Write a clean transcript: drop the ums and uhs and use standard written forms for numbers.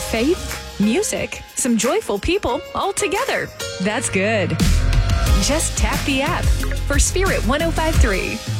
faith, music, some joyful people all together. That's good. Just tap the app for Spirit 105.3.